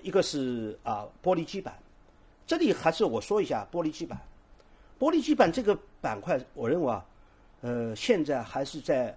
一个是玻璃基板，这里还是我说一下玻璃基板。玻璃基板这个板块，我认为现在还是在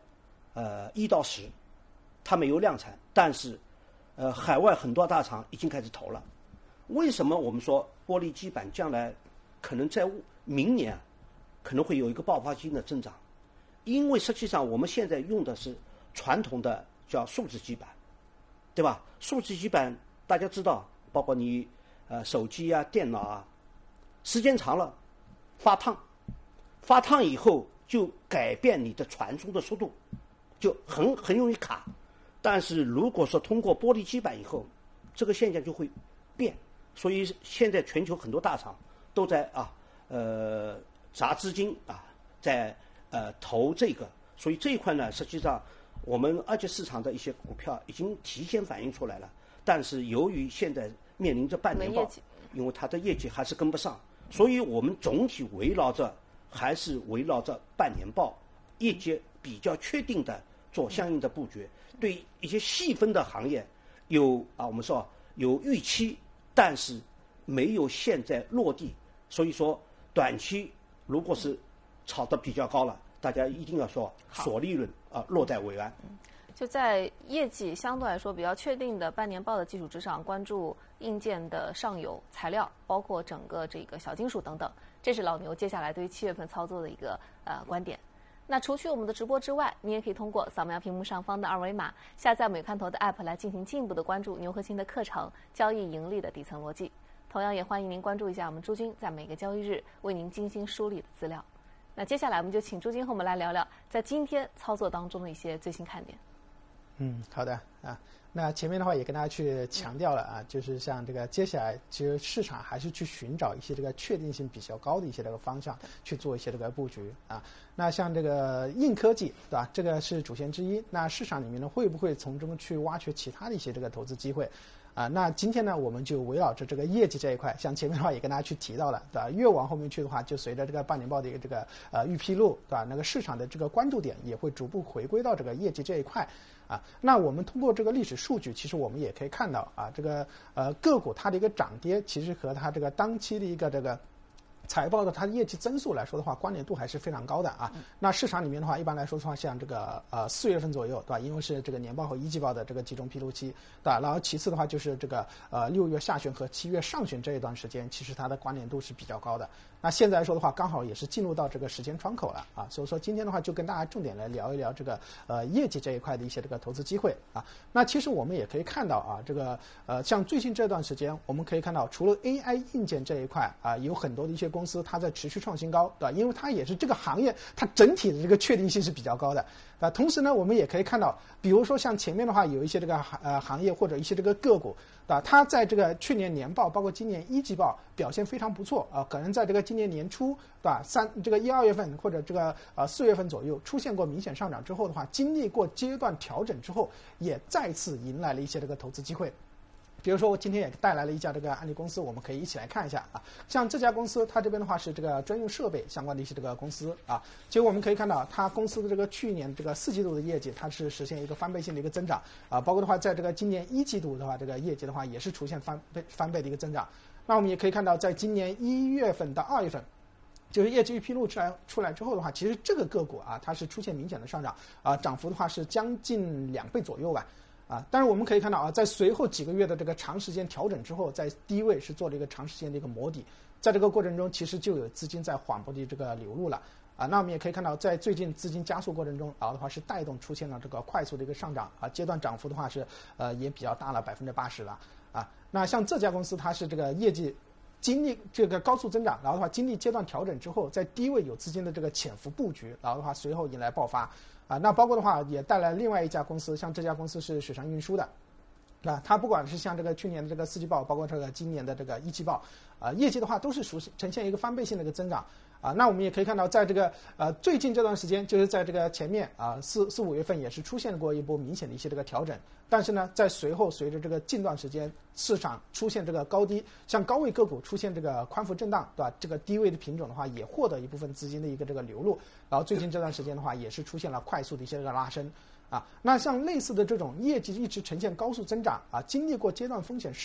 1到10，它没有量产，但是海外很多大厂已经开始投了。为什么我们说玻璃基板将来可能在明年可能会有一个爆发性的增长？因为实际上我们现在用的是传统的叫树脂基板，对吧？树脂基板大家知道，包括你手机啊、电脑啊，时间长了发烫以后就改变你的传输的速度，就很容易卡。但是如果说通过玻璃基板以后，这个现象就会变。所以现在全球很多大厂都在砸资金在投这个。所以这一块呢，实际上我们二级市场的一些股票已经提前反映出来了。但是由于现在面临着半年报，因为它的业绩还是跟不上，所以我们总体还是围绕着半年报业绩比较确定的做相应的布局。对一些细分的行业我们说有预期，但是没有现在落地。所以说短期如果是炒得比较高了，大家一定要说锁利润落袋为安。 就在业绩相对来说比较确定的半年报的基础之上，关注硬件的上游材料，包括整个这个小金属等等，这是老牛接下来对于7月份操作的一个观点。那除去我们的直播之外，你也可以通过扫描屏幕上方的2维码，下载美看头的 App 来进行进一步的关注牛核心的课程、交易盈利的底层逻辑。同样也欢迎您关注一下我们朱军在每个交易日为您精心梳理的资料。那接下来我们就请朱军和我们来聊聊在今天操作当中的一些最新看点。 好的那前面的话也跟大家去强调了就是像这个接下来其实市场还是去寻找一些这个确定性比较高的一些这个方向去做一些这个布局那像这个硬科技对吧，这个是主线之一，那市场里面呢会不会从中去挖掘其他的一些这个投资机会那今天呢我们就围绕着这个业绩这一块，像前面的话也跟大家去提到了对吧，越往后面去的话，就随着这个半年报的一个这个预披露对吧，那个市场的这个关注点也会逐步回归到这个业绩这一块那我们通过这个历史数据，其实我们也可以看到这个个股它的一个涨跌，其实和它这个当期的一个这个财报的它的业绩增速来说的话，关联度还是非常高的那市场里面的话，一般来说的话，像这个4月份左右，对吧？因为是这个年报和一季报的这个集中披露期，对吧？然后其次的话就是这个6月下旬和7月上旬这一段时间，其实它的关联度是比较高的。那现在来说的话，刚好也是进入到这个时间窗口了所以说今天的话就跟大家重点来聊一聊这个业绩这一块的一些这个投资机会那其实我们也可以看到这个像最近这段时间，我们可以看到除了 AI 硬件这一块有很多的一些公司它在持续创新高，对吧？因为它也是这个行业它整体的这个确定性是比较高的同时呢，我们也可以看到，比如说像前面的话有一些这个行业或者一些这个个股它在这个去年年报包括今年一季报表现非常不错可能在这个今年年初对吧这个1、2月份或者这个4月份左右出现过明显上涨之后的话，经历过阶段调整之后，也再次迎来了一些这个投资机会。比如说我今天也带来了一家这个案例公司，我们可以一起来看一下像这家公司它这边的话是这个专用设备相关的一些这个公司其实我们可以看到它公司的这个去年这个4季度的业绩，它是实现一个翻倍性的一个增长包括的话在这个今年1季度的话，这个业绩的话也是出现翻倍的一个增长。那我们也可以看到在今年1月份到2月份，就是业绩预披露出来之后的话，其实这个个股它是出现明显的上涨涨幅的话是将近2倍左右吧但是我们可以看到在随后几个月的这个长时间调整之后，在低位是做了一个长时间的一个磨底，在这个过程中其实就有资金在缓步的这个流入了那我们也可以看到在最近资金加速过程中的话是带动出现了这个快速的一个上涨阶段涨幅的话是也比较大了80%了那像这家公司它是这个业绩经历这个高速增长，然后的话经历阶段调整之后，在低位有资金的这个潜伏布局，然后的话随后迎来爆发那包括的话也带来另外一家公司，像这家公司是水上运输的它不管是像这个去年的这个4季报，包括这个今年的这个1季报业绩的话都是呈现一个翻倍性的一个增长那我们也可以看到在这个最近这段时间，就是在这个前面4、5月份也是出现过一波明显的一些这个调整，但是呢在随着这个近段时间市场出现这个高低，像高位个股出现这个宽幅震荡，对吧？这个低位的品种的话也获得一部分资金的一个这个流入，然后最近这段时间的话也是出现了快速的一些这个拉升那像类似的这种业绩一直呈现高速增长经历过阶段风险